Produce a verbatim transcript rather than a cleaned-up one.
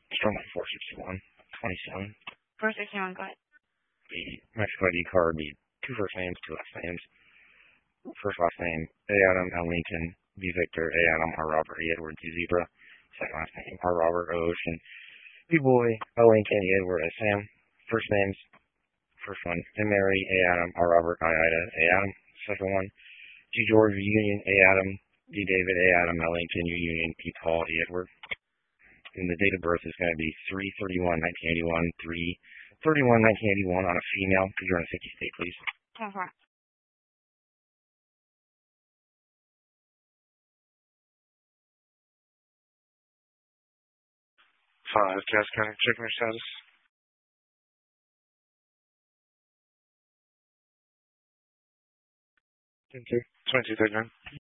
Strong four sixty-one, twenty-seven. four sixty-one, go ahead. The Mexico I D card, the two first names, two last names. First last name, A. Adam, L. Lincoln, B. Victor, A. Adam, R. Robert, E. Edward, D. Zebra. Second last name, R. Robert, O. Ocean, B. Boy, L. Lincoln, E. Edward, S. Sam. First names, first one, M. Mary, A. Adam, R. Robert, I. Ida, A. Adam. Second one, G. George, Union, A. Adam, D. David, A. Adam, L. Lincoln, U. Union, P. Paul, E. Edward. And the date of birth is going to be three thirty-one nineteen eighty-one, three thirty-one nineteen eighty-one on a female. Could you run a safety state, please? ten four. Five, Cass County, checking your status. Ten two. twenty-two thirty-nine.